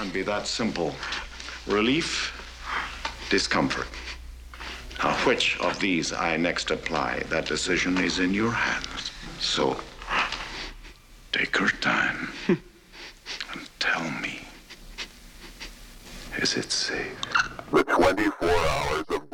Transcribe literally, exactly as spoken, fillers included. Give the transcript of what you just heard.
can be that simple. Relief, discomfort. Now, which of these I next apply, that decision is in your hands. So, take your time and tell me, is it safe? The twenty-four hours of